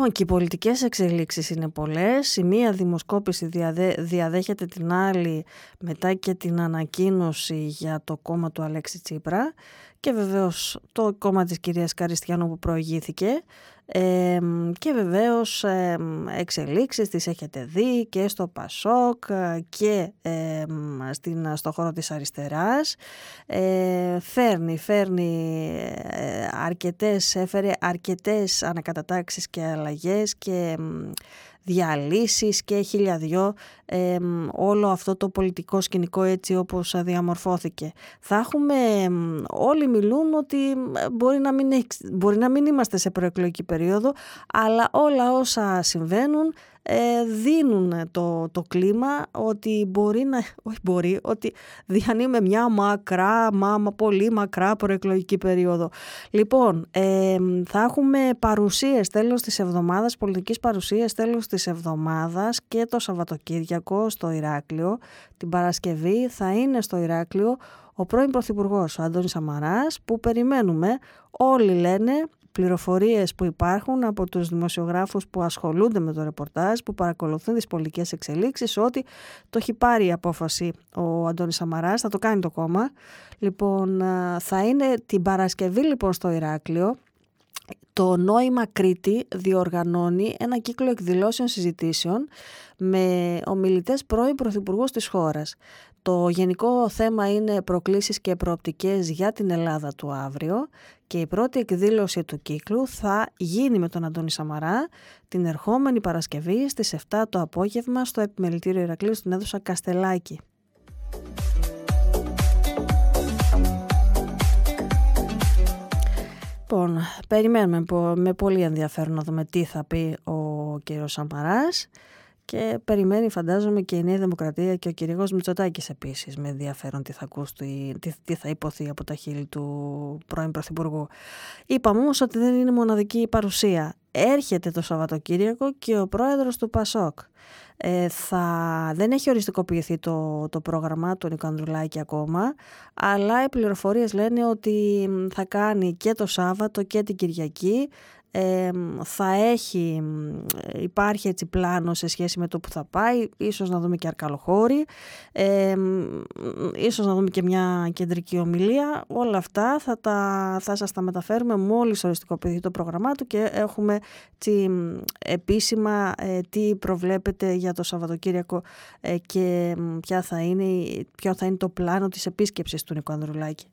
Λοιπόν, και οι πολιτικές εξελίξεις είναι πολλές. Η μία δημοσκόπηση διαδέχεται την άλλη μετά και την ανακοίνωση για το κόμμα του Αλέξη Τσίπρα και βεβαίως το κόμμα της κυρίας Καριστιανού που προηγήθηκε. Και βεβαίως εξελίξεις τις έχετε δει και στο Πασόκ και στο χώρο της αριστεράς. Έφερε αρκετές ανακατατάξεις και αλλαγές και διαλύσεις και χιλιαδιό όλο αυτό το πολιτικό σκηνικό έτσι όπως διαμορφώθηκε. Θα έχουμε, όλοι μιλούν ότι μπορεί να μην είμαστε σε προεκλογική περίοδο, αλλά όλα όσα συμβαίνουν δίνουν το κλίμα ότι ότι διανύουμε μια πολύ μακρά προεκλογική περίοδο. Λοιπόν, θα έχουμε παρουσίες τέλος της εβδομάδας, πολιτικής παρουσίες τέλος της εβδομάδας και το Σαββατοκύριακο στο Ηράκλειο. Την Παρασκευή θα είναι στο Ηράκλειο ο πρώην Πρωθυπουργός, ο Αντώνης Σαμαράς, που περιμένουμε, όλοι λένε, πληροφορίες που υπάρχουν από τους δημοσιογράφους που ασχολούνται με το ρεπορτάζ, που παρακολουθούν τις πολιτικές εξελίξεις, ότι το έχει πάρει η απόφαση ο Αντώνης Σαμαράς, θα το κάνει το κόμμα. Λοιπόν, θα είναι την Παρασκευή λοιπόν στο Ηράκλειο. Το Νόημα Κρήτη διοργανώνει ένα κύκλο εκδηλώσεων συζητήσεων με ομιλητές πρώην πρωθυπουργούς της χώρας. Το γενικό θέμα είναι προκλήσεις και προοπτικές για την Ελλάδα του αύριο και η πρώτη εκδήλωση του κύκλου θα γίνει με τον Αντώνη Σαμαρά την ερχόμενη Παρασκευή στις 7 το απόγευμα στο Επιμελητήριο Ηρακλείου στην αίθουσα Καστελάκη. Λοιπόν, περιμένουμε με πολύ ενδιαφέρον να δούμε τι θα πει ο κύριος Σαμαράς και περιμένει, φαντάζομαι, και η Νέα Δημοκρατία και ο κύριος Μητσοτάκης επίσης με ενδιαφέρον τι θα υποθεί από τα χείλη του πρώην Πρωθυπουργού. Είπαμε όμως ότι δεν είναι μοναδική η παρουσία. Έρχεται το Σαββατοκύριακο και ο πρόεδρος του Πασόκ. Δεν έχει οριστικοποιηθεί το πρόγραμμα του Νίκου Ανδρουλάκη ακόμα, αλλά οι πληροφορίες λένε ότι θα κάνει και το Σάββατο και την Κυριακή. Υπάρχει έτσι πλάνο σε σχέση με το που θα πάει, ίσως να δούμε και Αρκαλοχώρη, ίσως να δούμε και μια κεντρική ομιλία. Όλα αυτά θα σας τα μεταφέρουμε μόλις οριστικοποιηθεί το πρόγραμμά του και έχουμε επίσημα τι προβλέπεται για το Σαββατοκύριακο και ποιο θα είναι το πλάνο της επίσκεψης του Νίκου Ανδρουλάκη.